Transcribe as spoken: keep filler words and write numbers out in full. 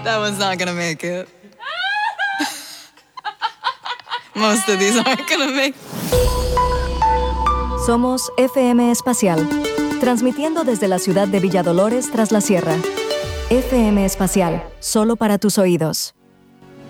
That one's not gonna make it. Most of these aren't gonna make it. Somos F M Espacial, transmitiendo desde la ciudad de Villa Dolores tras la sierra. F M Espacial, solo para tus oídos.